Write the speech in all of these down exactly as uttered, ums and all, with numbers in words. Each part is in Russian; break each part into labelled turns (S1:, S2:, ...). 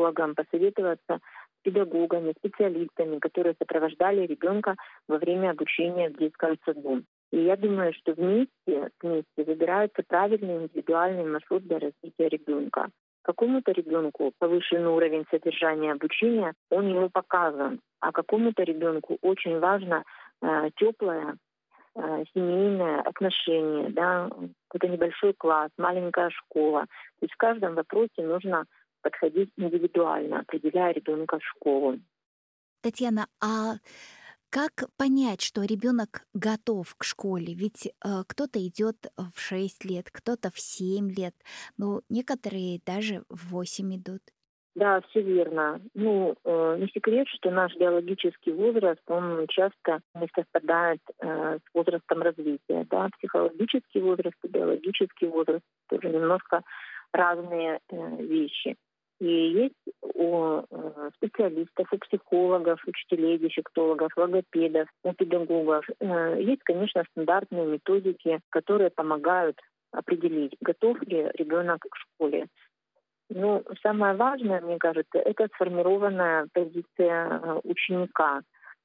S1: психологом, посоветоваться с педагогами, специалистами, которые сопровождали ребенка во время обучения в детском саду. И я думаю, что вместе, вместе выбирается правильный индивидуальный маршрут для развития ребенка. Какому-то ребенку повышенный уровень содержания обучения, он ему показан, а какому-то ребенку очень важно э, теплое э, семейное отношение, да, какой-то небольшой класс, маленькая школа. То есть в каждом вопросе нужно подходить индивидуально, определяя ребенка в школу.
S2: Татьяна, а как понять, что ребенок готов к школе? Ведь э, кто-то идет в шесть лет, кто-то в семь лет, ну, некоторые даже в восемь идут.
S1: Да, все верно. Ну, э, не секрет, что наш биологический возраст, он часто не совпадает э, с возрастом развития. Да? Психологический возраст и биологический возраст тоже немножко разные э, вещи. И есть у э, специалистов, у психологов, учителей, дефектологов, логопедов, у педагогов, э, есть, конечно, стандартные методики, которые помогают определить, готов ли ребенок к школе. Ну, самое важное, мне кажется, это сформированная позиция ученика,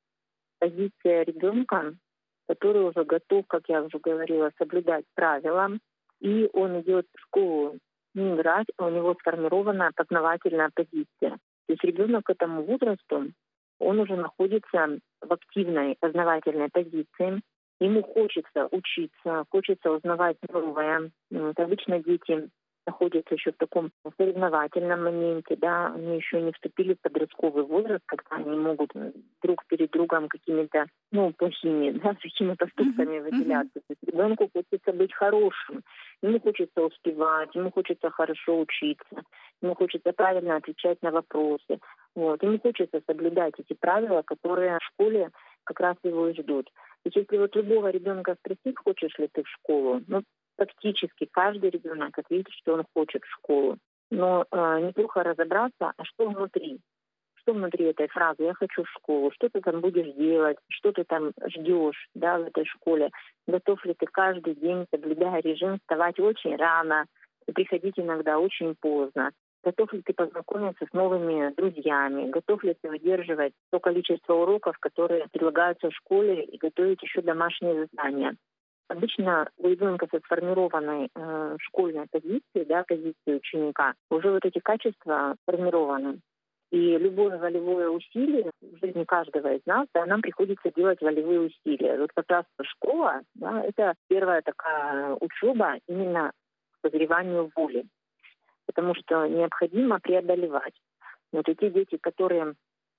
S1: позиция ребенка, который уже готов, как я уже говорила, соблюдать правила, и он идет в школу не играть, а у него сформированная познавательная позиция. То есть ребенок к этому возрасту, он уже находится в активной познавательной позиции, ему хочется учиться, хочется узнавать новое. Вот обычно дети находятся еще в таком соревновательном моменте, да, они еще не вступили в подростковый возраст, когда они могут друг перед другом какими-то, ну, плохими, да, такими поступками выделяться. То есть ребенку хочется быть хорошим, ему хочется успевать, ему хочется хорошо учиться, ему хочется правильно отвечать на вопросы. Вот. Ему хочется соблюдать эти правила, которые в школе как раз его и ждут. То есть если вот любого ребенка спросить, хочешь ли ты в школу, ну, практически каждый ребенок ответит, что он хочет в школу. Но э, неплохо разобраться, а что внутри. Что внутри этой фразы «я хочу в школу», что ты там будешь делать, что ты там ждешь, да, в этой школе. Готов ли ты каждый день, соблюдая режим, вставать очень рано и приходить иногда очень поздно. Готов ли ты познакомиться с новыми друзьями, готов ли ты выдерживать то количество уроков, которые предлагаются в школе, и готовить еще домашние задания. Обычно у ребенка со сформированной э, школьной позицией, да, позицией ученика, уже вот эти качества сформированы. И любое волевое усилие в жизни каждого из нас, да, нам приходится делать волевые усилия. Вот как раз школа, да, это первая такая учеба именно к созреванию воли, потому что необходимо преодолевать. Вот эти дети, которые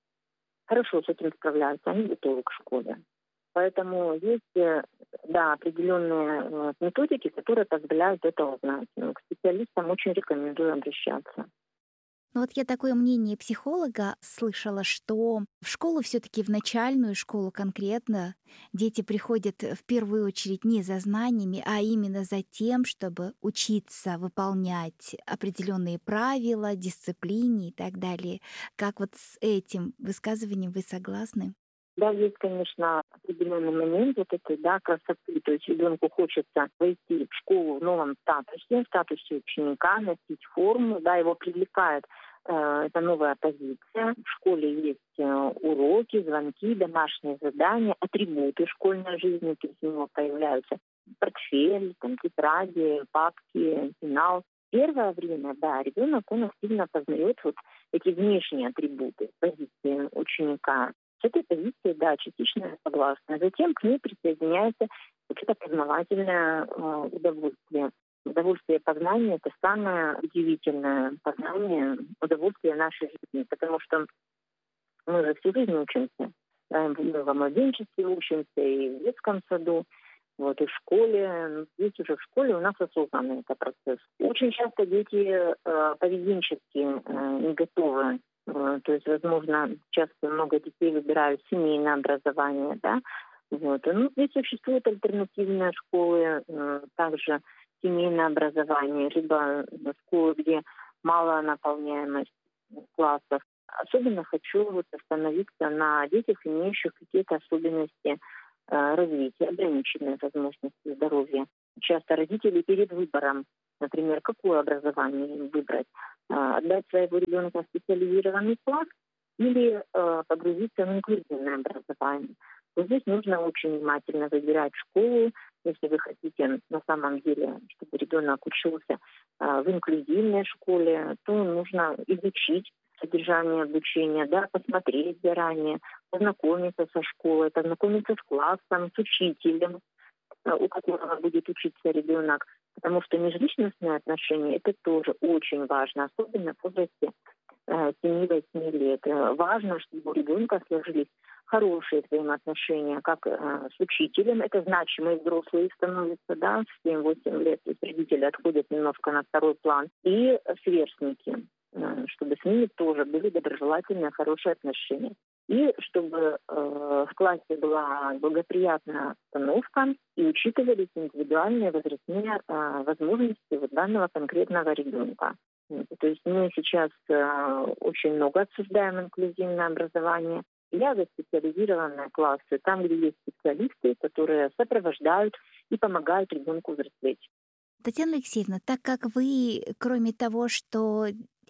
S1: хорошо с этим справляются, они готовы к школе. Поэтому есть, да, определенные методики, которые позволяют это узнать. Но к специалистам очень рекомендую обращаться.
S2: Ну вот я такое мнение психолога слышала, что в школу все-таки в начальную школу конкретно дети приходят в первую очередь не за знаниями, а именно за тем, чтобы учиться выполнять определенные правила, дисциплине и так далее. Как вот с этим высказыванием вы согласны?
S1: Да, есть, конечно, определенный момент вот этой, да, красоты. То есть ребенку хочется войти в школу в новом статусе, в статусе ученика, носить форму, да, его привлекает э, эта новая позиция. В школе есть э, уроки, звонки, домашние задания, атрибуты школьной жизни, то есть у него появляются портфель, там, тетради, папки, пенал. Первое время, да, ребенок, он активно познает вот эти внешние атрибуты позиции ученика. С этой позиции, да, частично я согласна. Затем к ней присоединяется вот это познавательное э, удовольствие. Удовольствие познания — это самое удивительное познание, удовольствие нашей жизни, потому что мы же всю жизнь учимся. Да, мы во младенчестве учимся и в детском саду, вот, и в школе. Здесь уже в школе у нас осознанный это процесс. Очень часто дети э, поведенчески э, не готовы. То есть, возможно, часто много детей выбирают семейное образование, да. Вот. Ну, здесь существуют альтернативные школы, также семейное образование, либо школы, где малая наполняемость классов. Особенно хочу вот остановиться на детях, имеющих какие-то особенности развития, ограниченные возможности здоровья. Часто родители перед выбором, например, какое образование им выбрать. а, отдать своего ребенка в специализированный класс или а, погрузиться в инклюзивное образование. Вот здесь нужно очень внимательно выбирать школу. Если вы хотите на самом деле, чтобы ребенок учился а, в инклюзивной школе, то нужно изучить содержание обучения, да, посмотреть заранее, познакомиться со школой, познакомиться с классом, с учителем, а, у которого будет учиться ребенок. Потому что межличностные отношения — это тоже очень важно, особенно в возрасте семи-восьми лет. Э, Важно, чтобы у ребенка сложились хорошие взаимоотношения, как э, с учителем, это значимые взрослые становятся, да, в семь-восемь лет, то есть родители отходят немножко на второй план, и сверстники, э, чтобы с ними тоже были доброжелательные, хорошие отношения. И чтобы э, в классе была благоприятная обстановка и учитывались индивидуальные возрастные э, возможности вот данного конкретного ребенка. Вот, то есть мы сейчас э, очень много обсуждаем инклюзивное образование. Я за специализированные классы, там, где есть специалисты, которые сопровождают и помогают ребенку взрослеть.
S2: Татьяна Алексеевна, так как вы, кроме того, что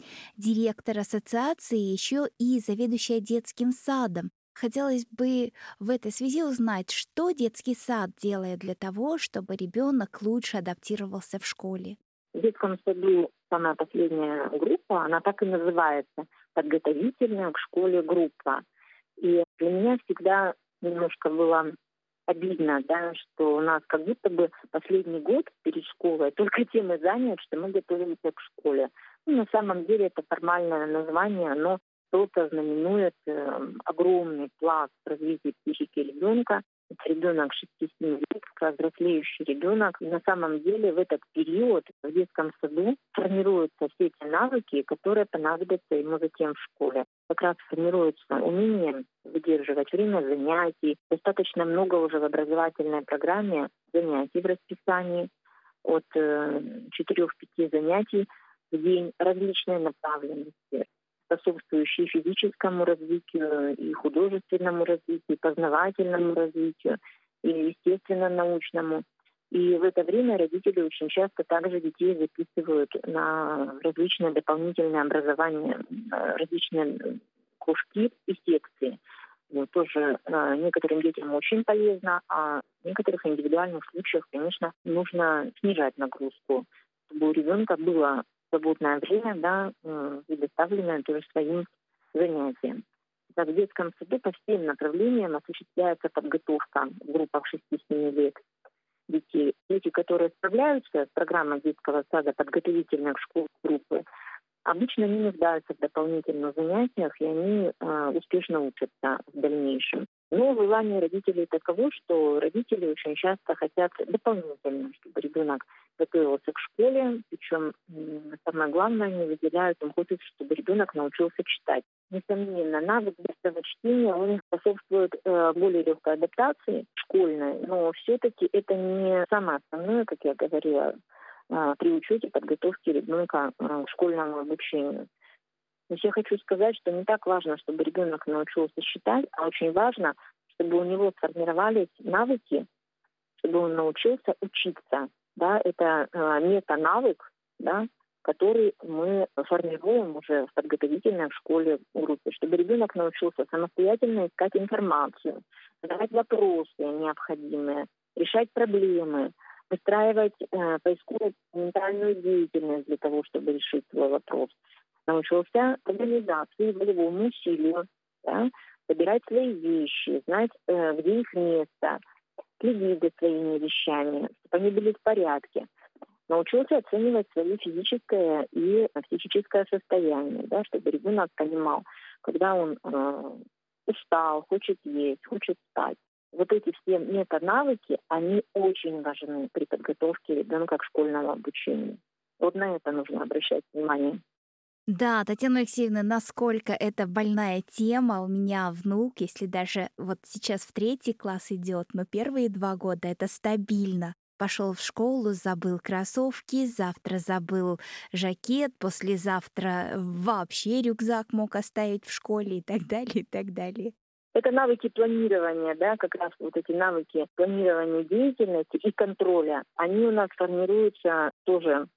S2: директор ассоциации, еще и заведующая детским садом, хотелось бы в этой связи узнать, что детский сад делает для того, чтобы ребенок лучше адаптировался в школе.
S1: В детском саду самая последняя группа, она так и называется — подготовительная к школе группа. И для меня всегда немножко было обидно, да, что у нас как будто бы последний год перед школой только тем и занят, что мы готовимся к школе. Ну, на самом деле это формальное название, но что-то знаменует э, огромный пласт развития психики ребенка. Это ребенок шести-семи лет, как раз взрослеющий ребенок. И на самом деле в этот период в детском саду формируются все эти навыки, которые понадобятся ему затем в школе. Как раз формируется умение выдерживать время занятий. Достаточно много уже в образовательной программе занятий в расписании, от четырёх-пяти занятий в день различной направленности, способствующие физическому развитию, и художественному развитию, и познавательному развитию, и естественно-научному. И в это время родители очень часто также детей записывают на различные дополнительные образования, различные кружки и секции. Вот, тоже э, некоторым детям очень полезно, а в некоторых индивидуальных случаях, конечно, нужно снижать нагрузку, чтобы у ребенка было свободное время, да, предоставленное тоже своим занятиям. Так, в детском саду по всем направлениям осуществляется подготовка в группах шести-семи лет детей. Дети, которые справляются с программой детского сада подготовительных школ группы, обычно не нуждаются в дополнительных занятиях, и они э, успешно учатся в дальнейшем. Но желание родителей таково, что родители очень часто хотят дополнительно, чтобы ребенок готовился к школе, причем самое главное, они выделяют, им хочется, чтобы ребенок научился читать. Несомненно, навык быстрого чтения, он способствует э, более легкой адаптации школьной, но все-таки это не самое основное, как я говорила, э, при учете подготовки ребенка э, к школьному обучению. То есть я хочу сказать, что не так важно, чтобы ребенок научился считать, а очень важно, чтобы у него сформировались навыки, чтобы он научился учиться. Да, это э, мета-навык, да, который мы формируем уже в подготовительной школе группе, чтобы ребенок научился самостоятельно искать информацию, задавать вопросы необходимые, решать проблемы, выстраивать э, поисковую ментальную деятельность для того, чтобы решить свой вопрос. Научился организации, волевому усилию, да, собирать свои вещи, знать, э, где их место, следить за своими вещами, чтобы они были в порядке. Научился оценивать свое физическое и психическое состояние, да, чтобы ребенок понимал, когда он э, устал, хочет есть, хочет спать. Вот эти все мета-навыки, они очень важны при подготовке ребенка к школьному обучению. Вот на это нужно обращать внимание.
S2: Да, Татьяна Алексеевна, насколько это больная тема. У меня внук, если даже вот сейчас в третий класс идет, но первые два года это стабильно. Пошел в школу, забыл кроссовки, завтра забыл жакет, послезавтра вообще рюкзак мог оставить в школе и так далее, и так далее.
S1: Это навыки планирования, да, как раз вот эти навыки планирования деятельности и контроля, они у нас формируются тоже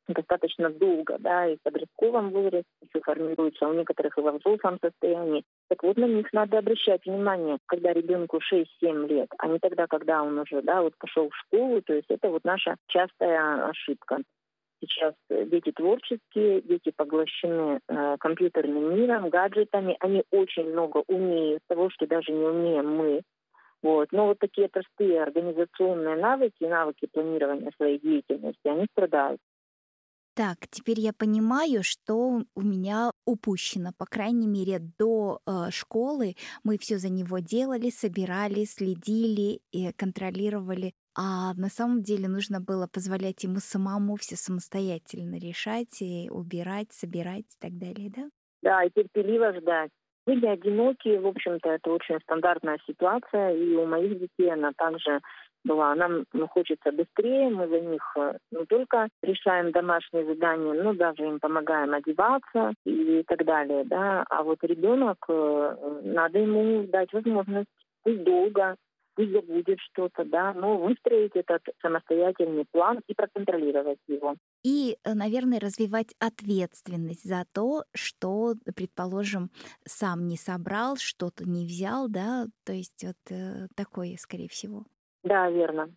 S1: достаточно долго, да, и в подростковом возрасте еще формируется, а у некоторых и во взрослом состоянии. Так вот, на них надо обращать внимание, когда ребенку шесть-семь лет, а не тогда, когда он уже, да, вот пошел в школу. То есть это вот наша частая ошибка. Сейчас дети творческие, дети поглощены э, компьютерным миром, гаджетами. Они очень много умеют того, что даже не умеем мы. Вот. Но вот такие простые организационные навыки, навыки планирования своей деятельности, они страдают.
S2: Так, теперь я понимаю, что у меня упущено. По крайней мере, до э, школы мы все за него делали, собирали, следили и контролировали. А на самом деле нужно было позволять ему самому все самостоятельно решать и убирать, собирать и так далее, да?
S1: Да, и терпеливо ждать. Вы не одиноки, в общем-то, это очень стандартная ситуация, и у моих детей она также была. Нам ну, хочется быстрее, мы за них э, не только решаем домашние задания, но даже им помогаем одеваться и так далее, да. А вот ребенок, э, надо ему дать возможность, пусть долго, пусть забудет что-то, да, но выстроить этот самостоятельный план и проконтролировать его.
S2: И, э, наверное, развивать ответственность за то, что, предположим, сам не собрал, что-то не взял, да, то есть вот э, такое, скорее всего.
S1: Да, верно.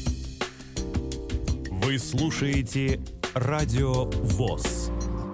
S3: Вы слушаете Радио ВОС.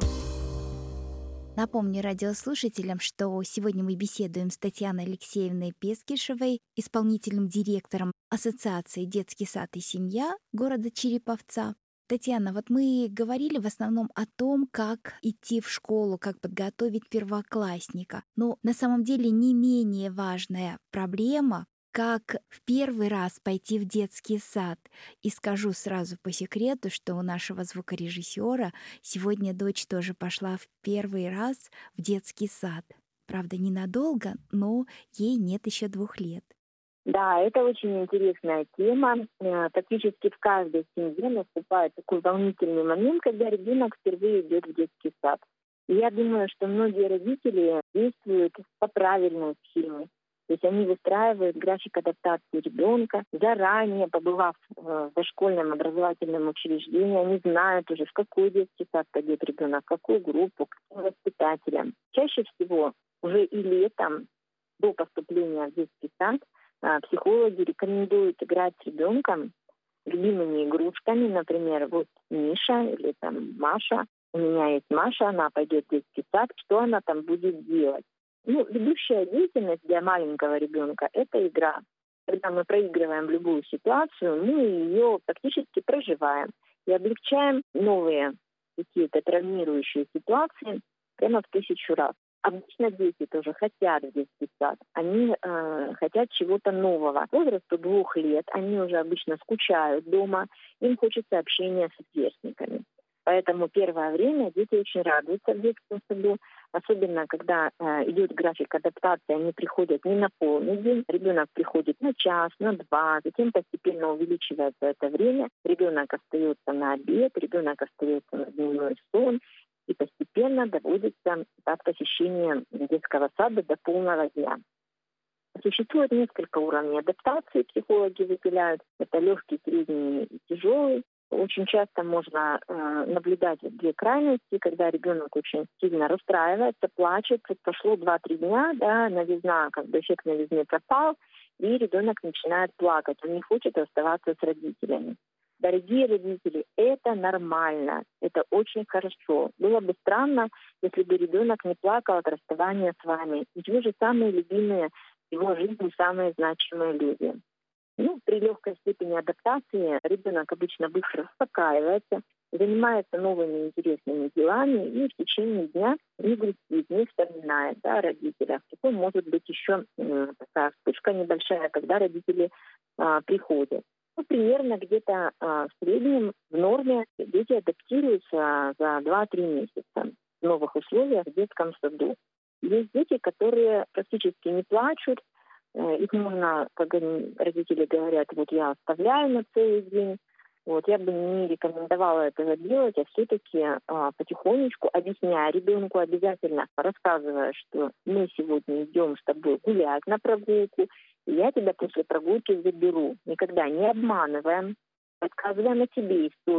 S2: Напомню радиослушателям, что сегодня мы беседуем с Татьяной Алексеевной Пескишевой, исполнительным директором Ассоциации «Детский сад и семья» города Череповца. Татьяна, вот мы говорили в основном о том, как идти в школу, как подготовить первоклассника. Но на самом деле не менее важная проблема, как в первый раз пойти в детский сад. И скажу сразу по секрету, что у нашего звукорежиссера сегодня дочь тоже пошла в первый раз в детский сад. Правда, ненадолго, но ей нет еще двух лет.
S1: Да, это очень интересная тема. Э, Практически в каждой семье наступает такой волнительный момент, когда ребенок впервые идет в детский сад. И я думаю, что многие родители действуют по правильной схеме. То есть они выстраивают график адаптации ребенка, заранее побывав в дошкольном образовательном учреждении, они знают уже, в какой детский сад пойдет ребенок, в какую группу, к каким воспитателям. Чаще всего уже и летом, до поступления в детский сад, психологи рекомендуют играть с ребенком любимыми игрушками, например, вот Миша или там Маша. У меня есть Маша, она пойдет в детский сад, что она там будет делать? Ну, ведущая деятельность для маленького ребенка — это игра. Когда мы проигрываем любую ситуацию, мы ее практически проживаем и облегчаем новые какие-то травмирующие ситуации прямо в тысячу раз. Обычно дети тоже хотят в детский сад. Они э, хотят чего-то нового. Возрасту двух лет они уже обычно скучают дома, им хочется общения со сверстниками. Поэтому первое время дети очень радуются в детском саду, особенно когда э, идет график адаптации, они приходят не на полный день, ребенок приходит на час, на два, затем постепенно увеличивается это время, ребенок остается на обед, ребенок остается на дневной сон, и постепенно доводится от посещения детского сада до полного дня. Существует несколько уровней адаптации, психологи выделяют. Это легкий, средний и тяжелый. Очень часто можно э, наблюдать две крайности, когда ребенок очень сильно расстраивается, плачет. Прошло два-три дня, да, новизна, как бы эффект новизны пропал, и ребенок начинает плакать. Он не хочет оставаться с родителями. Дорогие родители, это нормально, это очень хорошо. Было бы странно, если бы ребенок не плакал от расставания с вами. Ведь вы же самые любимые в его жизни, самые значимые люди. Ну, при легкой степени адаптации ребенок обычно быстро успокаивается, занимается новыми интересными делами и в течение дня не грустит, не вспоминает, да, о родителях. Потом может быть еще э, такая вспышка небольшая, когда родители э, приходят. Ну, примерно где-то э, в среднем, в норме дети адаптируются за два-три месяца в новых условиях в детском саду. Есть дети, которые практически не плачут, э, их можно, как родители говорят, вот я оставляю на целый день. Вот, я бы не рекомендовала этого делать, а все-таки а, потихонечку, объясняя ребенку обязательно, рассказывая, что мы сегодня идем с тобой гулять на прогулку, и я тебя после прогулки заберу. Никогда не обманываем, рассказываем о тебе истории,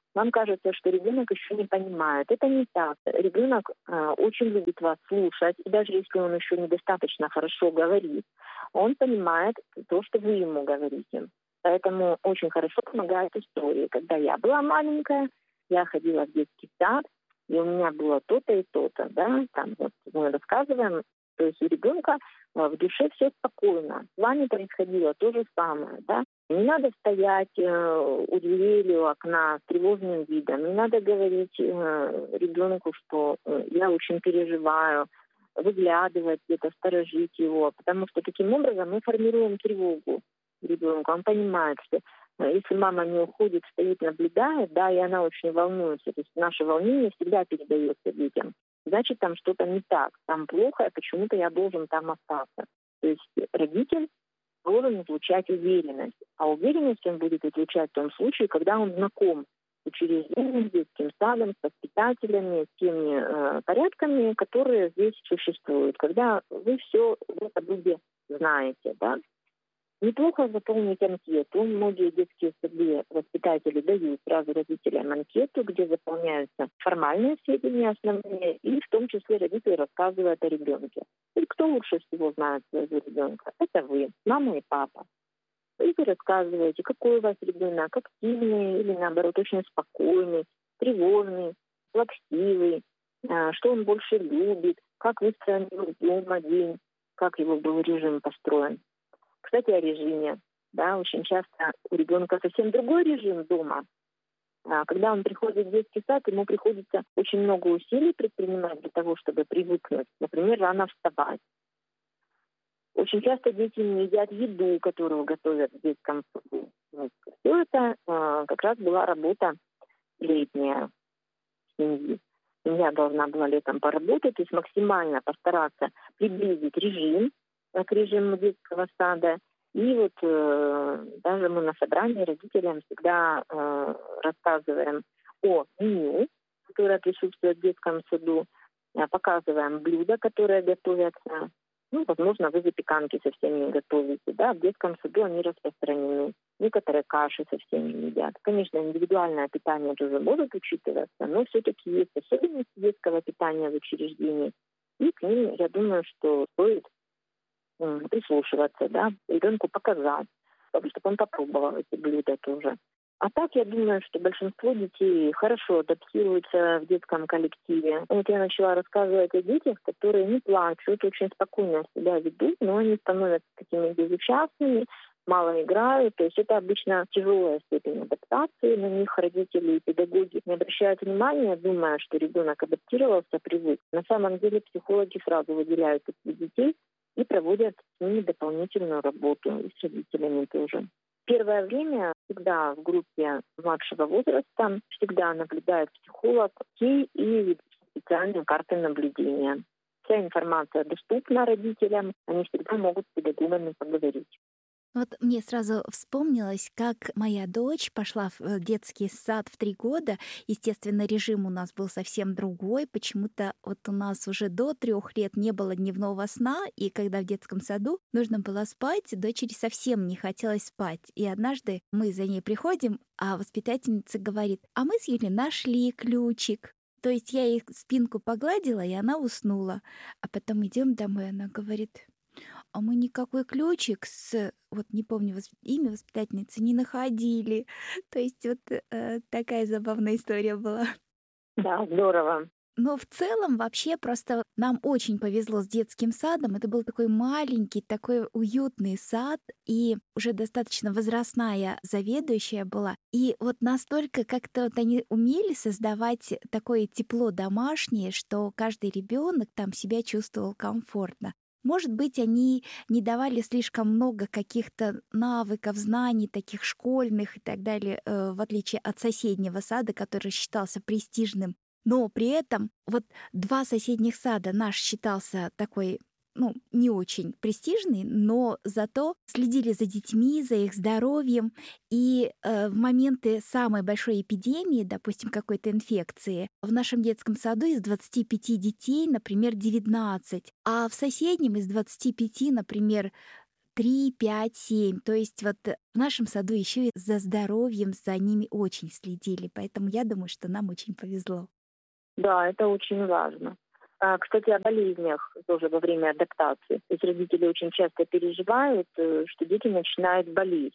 S1: Вам кажется, что ребенок еще не понимает. Это не так. Ребенок э, очень любит вас слушать, и даже если он еще недостаточно хорошо говорит, он понимает то, что вы ему говорите. Поэтому очень хорошо помогают истории. Когда я была маленькая, я ходила в детский сад, и у меня было то-то и то-то, да, там вот мы рассказываем, то есть у ребенка в душе все спокойно. С вами происходило то же самое, да. Не надо стоять э, у двери или у окна с тревожным видом, не надо говорить э, ребенку, что э, я очень переживаю, выглядывать где-то, сторожить его, потому что таким образом мы формируем тревогу ребенка. Он понимает, что если мама не уходит, стоит, наблюдает, да, и она очень волнуется, то есть наше волнение всегда передается детям, значит, там что-то не так, там плохо, и почему-то я должен там остаться. То есть родитель должен излучать уверенность, а уверенность он будет излучать в том случае, когда он знаком с учреждением, с детским садом, с воспитателями, с теми э, порядками, которые здесь существуют, когда вы все друг о друге знаете, да. Неплохо заполнить анкету. Многие детские сады воспитатели дают сразу родителям анкету, где заполняются формальные сведения основные, и в том числе родители рассказывают о ребенке. И кто лучше всего знает своего ребенка? Это вы, мама и папа. И вы рассказываете, какой у вас ребенок, активный или наоборот очень спокойный, тревожный, плаксивый, что он больше любит, как выстроен его дома день, как его был режим построен. Кстати, о режиме. Да, очень часто у ребенка совсем другой режим дома. А когда он приходит в детский сад, ему приходится очень много усилий предпринимать для того, чтобы привыкнуть. Например, рано вставать. Очень часто дети не едят еду, которую готовят в детском саду. Все это а, как раз была работа летняя семьи. Семья должна была летом поработать, то есть максимально постараться приблизить режим к режиму детского сада. И вот э, даже мы на собрании родителям всегда э, рассказываем о меню, которое присутствует в детском саду, э, показываем блюда, которые готовятся. Ну, возможно, вы запеканки совсем не готовите. Да? В детском саду они распространены. Некоторые каши совсем не едят. Конечно, индивидуальное питание тоже может учитываться, но все-таки есть особенности детского питания в учреждении. И к ним, я думаю, что стоит прислушиваться, да, ребенку показать, чтобы он попробовал эти блюда тоже. А так, я думаю, что большинство детей хорошо адаптируются в детском коллективе. Вот я начала рассказывать о детях, которые не плачут, очень спокойно себя ведут, но они становятся такими безучастными, мало играют. То есть это обычно тяжелая степень адаптации. На них родители и педагоги не обращают внимания, думая, что ребенок адаптировался, привык. На самом деле психологи сразу выделяют таких детей и проводят с ними дополнительную работу, и с родителями тоже. Первое время всегда в группе младшего возраста всегда наблюдает психолог детей и ведут специальные карты наблюдения. Вся информация доступна родителям, они всегда могут с педагогами поговорить.
S2: Вот мне сразу вспомнилось, как моя дочь пошла в детский сад в три года. Естественно, режим у нас был совсем другой. Почему-то вот у нас уже до трех лет не было дневного сна, и когда в детском саду нужно было спать, дочери совсем не хотелось спать. И однажды мы за ней приходим, а воспитательница говорит: а мы с Юлей нашли ключик. То есть я ей спинку погладила, и она уснула. А потом идем домой, она говорит: а мы никакой ключик с, вот не помню восп... имя воспитательницы, не находили. То есть вот э, такая забавная история была.
S1: Да, здорово.
S2: Но в целом вообще просто нам очень повезло с детским садом. Это был такой маленький, такой уютный сад, и уже достаточно возрастная заведующая была. И вот настолько как-то вот они умели создавать такое тепло домашнее, что каждый ребенок там себя чувствовал комфортно. Может быть, они не давали слишком много каких-то навыков, знаний, таких школьных и так далее, э, в отличие от соседнего сада, который считался престижным. Но при этом вот два соседних сада, наш считался такой, ну, не очень престижный, но зато следили за детьми, за их здоровьем. И э, в моменты самой большой эпидемии, допустим, какой-то инфекции, в нашем детском саду из двадцати пяти детей, например, девятнадцать, а в соседнем из двадцати пяти, например, три, пять, семь. То есть вот в нашем саду еще и за здоровьем за ними очень следили. Поэтому я думаю, что нам очень повезло.
S1: Да, это очень важно. А, кстати, о болезнях тоже во время адаптации. То есть родители очень часто переживают, что дети начинают болеть.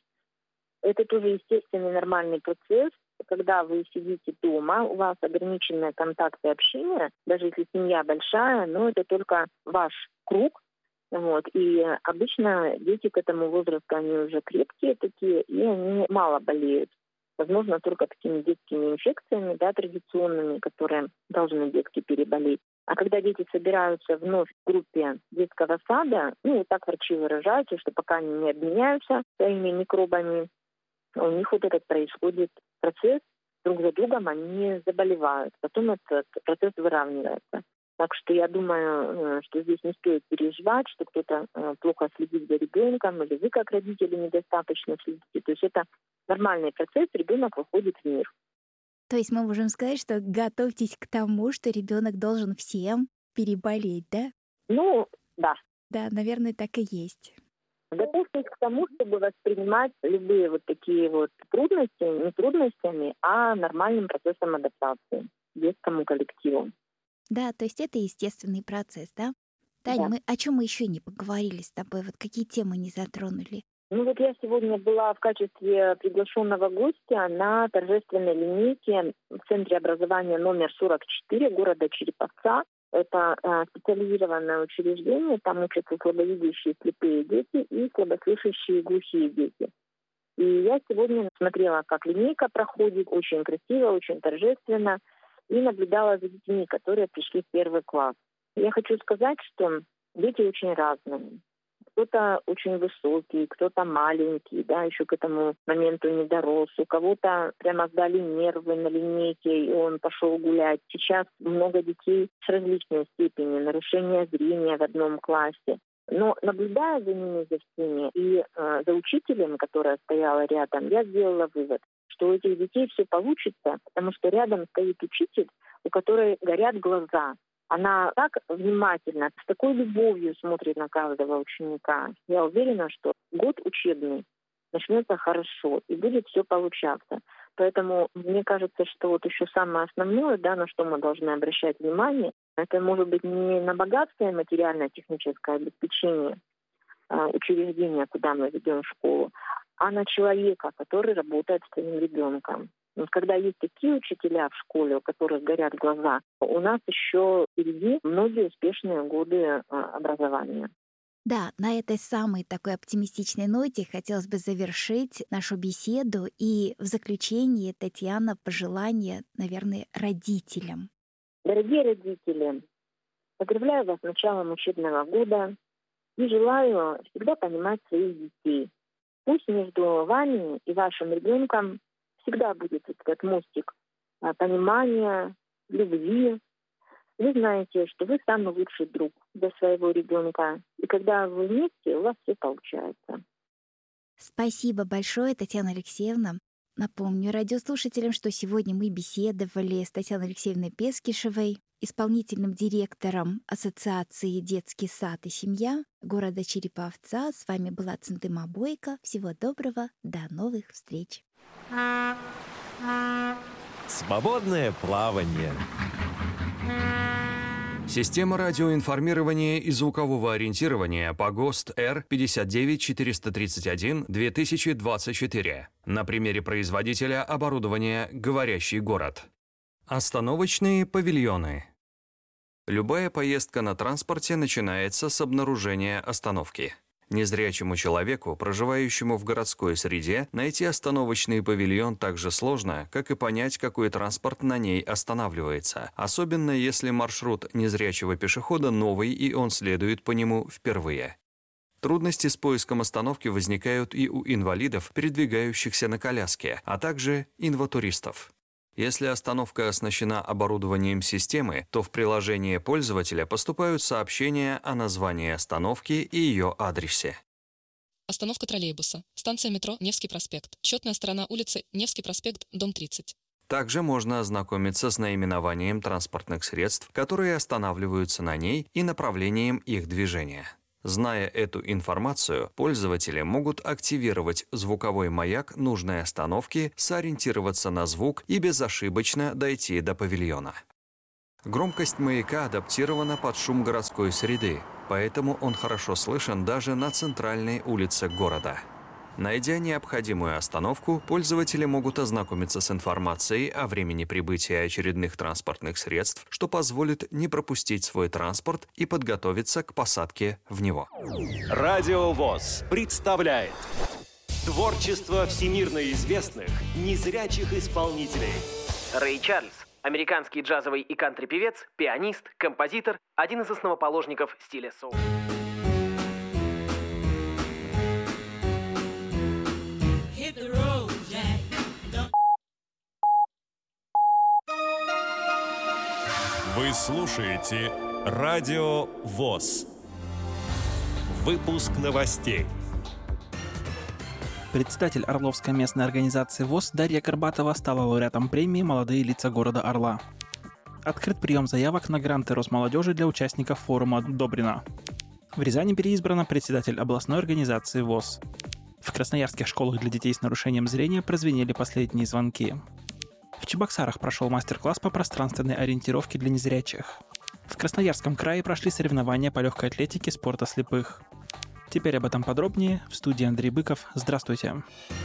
S1: Это тоже естественный нормальный процесс. Когда вы сидите дома, у вас ограниченные контакты общения, даже если семья большая, но это только ваш круг. Вот. И обычно дети к этому возрасту, они уже крепкие такие, и они мало болеют. Возможно, только такими детскими инфекциями, да, традиционными, которые должны детки переболеть. А когда дети собираются вновь в группе детского сада, ну, вот так врачи выражаются, что пока они не обменяются своими микробами, у них вот этот происходит процесс, друг за другом они заболевают. Потом этот процесс выравнивается. Так что я думаю, что здесь не стоит переживать, что кто-то плохо следит за ребенком, или вы как родители недостаточно следите. То есть это нормальный процесс, ребенок выходит в мир.
S2: То есть мы можем сказать, что готовьтесь к тому, что ребенок должен всем переболеть, да?
S1: Ну, да.
S2: Да, наверное, так и есть.
S1: Готовьтесь к тому, чтобы воспринимать любые вот такие вот трудности не трудностями, а нормальным процессом адаптации к детскому коллективу.
S2: Да, то есть это естественный процесс, да? Тань,
S1: Да.
S2: мы о чем мы еще не поговорили с тобой? Вот какие темы не затронули?
S1: Ну вот я сегодня была в качестве приглашенного гостя на торжественной линейке в Центре образования номер сорок четыре города Череповца. Это э, специализированное учреждение, там учатся слабовидящие слепые дети и слабослышащие глухие дети. И я сегодня смотрела, как линейка проходит, очень красиво, очень торжественно, и наблюдала за детьми, которые пришли в первый класс. Я хочу сказать, что дети очень разные. Кто-то очень высокий, кто-то маленький, да, еще к этому моменту не дорос. У кого-то прямо сдали нервы на линейке, и он пошел гулять. Сейчас много детей с различной степенью нарушения зрения в одном классе. Но наблюдая за ними, за всеми, и э, за учителем, которая стояла рядом, я сделала вывод, что у этих детей все получится, потому что рядом стоит учитель, у которой горят глаза. Она так внимательно, с такой любовью смотрит на каждого ученика. Я уверена, что год учебный начнется хорошо и будет все получаться. Поэтому мне кажется, что вот еще самое основное, да, на что мы должны обращать внимание, это может быть не на богатство и материально-техническое обеспечение э, учреждения, куда мы ведем школу, а на человека, который работает с своим ребенком. Вот когда есть такие учителя в школе, у которых горят глаза, у нас еще впереди многие успешные годы образования.
S2: Да, на этой самой такой оптимистичной ноте хотелось бы завершить нашу беседу. И в заключение, Татьяна, пожелание, наверное, родителям.
S1: Дорогие родители, поздравляю вас с началом учебного года и желаю всегда понимать своих детей. Пусть между вами и вашим ребенком всегда будет этот мостик понимания, любви. Вы знаете, что вы самый лучший друг для своего ребенка. И когда вы вместе, у вас все получается.
S2: Спасибо большое, Татьяна Алексеевна. Напомню радиослушателям, что сегодня мы беседовали с Татьяной Алексеевной Пескишевой, исполнительным директором Ассоциации «Детский сад и семья» города Череповца. С вами была Центыма Бойко. Всего доброго, до новых встреч.
S3: Свободное плавание.
S4: Система радиоинформирования и звукового ориентирования по ГОСТ Р пятьдесят девять четыреста тридцать один две тысячи двадцать четыре. На примере производителя оборудования «Говорящий город». Остановочные павильоны. Любая поездка на транспорте начинается с обнаружения остановки. Незрячему человеку, проживающему в городской среде, найти остановочный павильон так же сложно, как и понять, какой транспорт на ней останавливается, особенно если маршрут незрячего пешехода новый и он следует по нему впервые. Трудности с поиском остановки возникают и у инвалидов, передвигающихся на коляске, а также инватуристов. Если остановка оснащена оборудованием системы, то в приложение пользователя поступают сообщения о названии остановки и ее адресе.
S5: Остановка троллейбуса. Станция метро Невский проспект. Счетная сторона улицы Невский проспект, дом тридцать.
S4: Также можно ознакомиться с наименованием транспортных средств, которые останавливаются на ней, и направлением их движения. Зная эту информацию, пользователи могут активировать звуковой маяк нужной остановки, сориентироваться на звук и безошибочно дойти до павильона. Громкость маяка адаптирована под шум городской среды, поэтому он хорошо слышен даже на центральной улице города. Найдя необходимую остановку, пользователи могут ознакомиться с информацией о времени прибытия очередных транспортных средств, что позволит не пропустить свой транспорт и подготовиться к посадке в него.
S3: Радио ВОС представляет
S6: творчество всемирно известных незрячих исполнителей.
S7: Рэй Чарльз – американский джазовый и кантри-певец, пианист, композитор, один из основоположников стиля соул.
S3: Вы слушаете Радио ВОС. Выпуск новостей.
S8: Председатель Орловской местной организации ВОС Дарья Горбатова стала лауреатом премии «Молодые лица города Орла». Открыт прием заявок на гранты Росмолодежи для участников форума «Добрина». В Рязани переизбрана председатель областной организации ВОС. В красноярских школах для детей с нарушением зрения прозвенели последние звонки. В Чебоксарах прошел мастер-класс по пространственной ориентировке для незрячих. В Красноярском крае прошли соревнования по легкой атлетике спорта слепых. Теперь об этом подробнее. В студии Андрей Быков. Здравствуйте.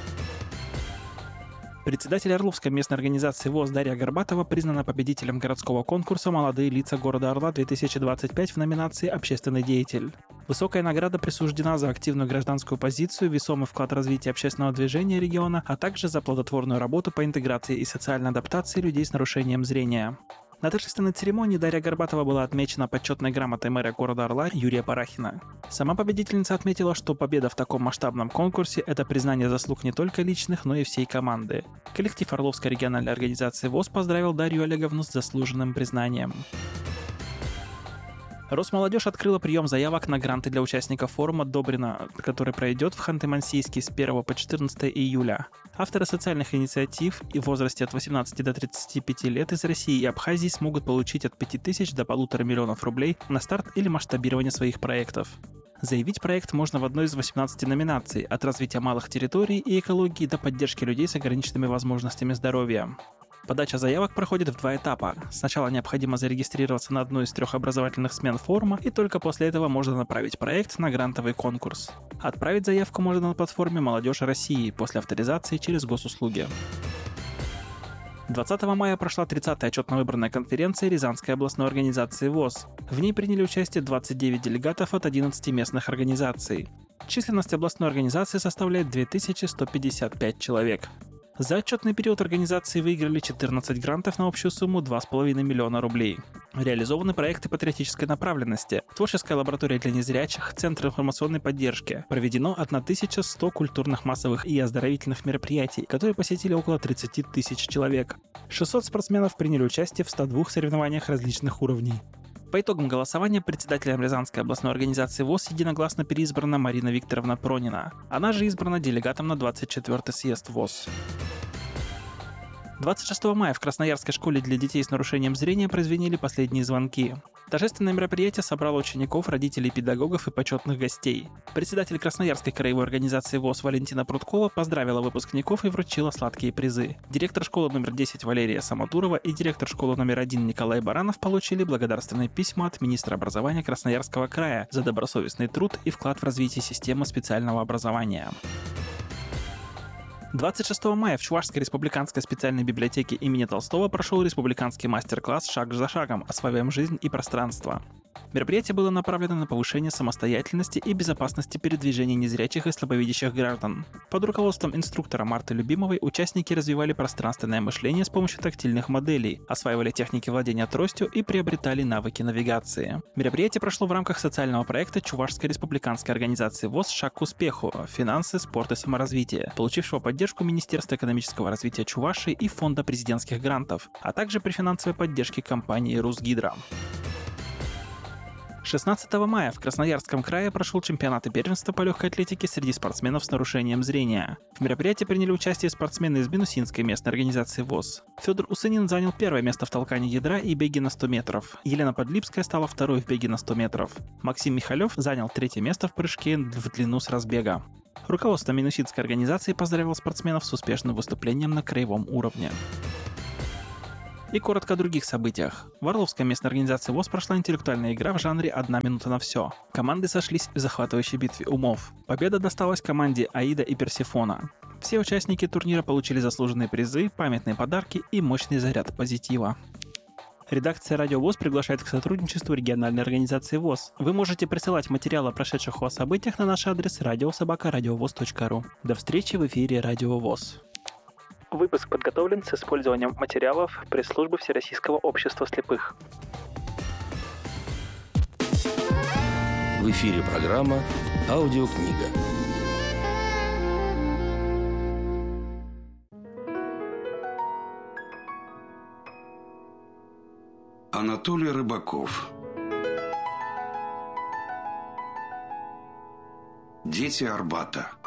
S8: Председатель Орловской местной организации ВОС Дарья Горбатова признана победителем городского конкурса «Молодые лица города Орла-две тысячи двадцать пять» в номинации «Общественный деятель». Высокая награда присуждена за активную гражданскую позицию, весомый вклад в развитие общественного движения региона, а также за плодотворную работу по интеграции и социальной адаптации людей с нарушением зрения. На торжественной церемонии Дарья Горбатова была отмечена почетной грамотой мэра города Орла Юрия Парахина. Сама победительница отметила, что победа в таком масштабном конкурсе – это признание заслуг не только личных, но и всей команды. Коллектив Орловской региональной организации ВОС поздравил Дарью Олеговну с заслуженным признанием. Росмолодежь открыла прием заявок на гранты для участников форума «Добрина», который пройдет в Ханты-Мансийске с первого по четырнадцатое июля. Авторы социальных инициатив и в возрасте от восемнадцати до тридцати пяти лет из России и Абхазии смогут получить от пяти тысяч до полутора миллионов рублей на старт или масштабирование своих проектов. Заявить проект можно в одной из восемнадцати номинаций – от развития малых территорий и экологии до поддержки людей с ограниченными возможностями здоровья. Подача заявок проходит в два этапа. Сначала необходимо зарегистрироваться на одну из трех образовательных смен форума, и только после этого можно направить проект на грантовый конкурс. Отправить заявку можно на платформе «Молодежь России» после авторизации через госуслуги. двадцатого мая прошла тридцатая отчетно-выборная конференция Рязанской областной организации ВОС. В ней приняли участие двадцать девять делегатов от одиннадцати местных организаций. Численность областной организации составляет две тысячи сто пятьдесят пять человек. За отчетный период организации выиграли четырнадцать грантов на общую сумму два с половиной миллиона рублей. Реализованы проекты патриотической направленности, творческая лаборатория для незрячих, центр информационной поддержки. Проведено тысяча сто культурных, массовых и оздоровительных мероприятий, которые посетили около тридцати тысяч человек. шестьсот спортсменов приняли участие в ста двух соревнованиях различных уровней. По итогам голосования председателем Рязанской областной организации ВОС единогласно переизбрана Марина Викторовна Пронина. Она же избрана делегатом на двадцать четвёртый съезд ВОС. двадцать шестого мая в Красноярской школе для детей с нарушением зрения прозвенели последние звонки. Торжественное мероприятие собрало учеников, родителей, педагогов и почетных гостей. Председатель Красноярской краевой организации ВОС Валентина Прудкова поздравила выпускников и вручила сладкие призы. Директор школы номер десять Валерия Самодурова и директор школы номер один Николай Баранов получили благодарственные письма от министра образования Красноярского края за добросовестный труд и вклад в развитие системы специального образования. двадцать шестого мая в Чувашской республиканской специальной библиотеке имени Толстого прошел республиканский мастер-класс «Шаг за шагом. Осваиваем жизнь и пространство». Мероприятие было направлено на повышение самостоятельности и безопасности передвижения незрячих и слабовидящих граждан. Под руководством инструктора Марты Любимовой участники развивали пространственное мышление с помощью тактильных моделей, осваивали техники владения тростью и приобретали навыки навигации. Мероприятие прошло в рамках социального проекта Чувашской республиканской организации ВОС «Шаг к успеху. Финансы, спорт и саморазвитие», получившего поддержку Министерства экономического развития Чувашии и Фонда президентских грантов, а также при финансовой поддержке компании «Русгидро». шестнадцатого мая в Красноярском крае прошел чемпионат и первенство по легкой атлетике среди спортсменов с нарушением зрения. В мероприятии приняли участие спортсмены из Минусинской местной организации ВОС. Федор Усынин занял первое место в толкании ядра и беге на сто метров. Елена Подлипская стала второй в беге на сто метров. Максим Михалев занял третье место в прыжке в длину с разбега. Руководство Минусинской организации поздравило спортсменов с успешным выступлением на краевом уровне. И коротко о других событиях. В Орловской местной организации ВОС прошла интеллектуальная игра в жанре «Одна минута на все». Команды сошлись в захватывающей битве умов. Победа досталась команде Аида и Персефона. Все участники турнира получили заслуженные призы, памятные подарки и мощный заряд позитива. Редакция Радио ВОС приглашает к сотрудничеству региональной организации ВОС. Вы можете присылать материалы о прошедших у вас событиях на наш адрес радио собака радиовос точка ру. До встречи в эфире Радио ВОС. Выпуск подготовлен с использованием материалов пресс-службы Всероссийского общества слепых.
S9: В эфире программа «Аудиокнига».
S10: Анатолий Рыбаков. Дети Арбата.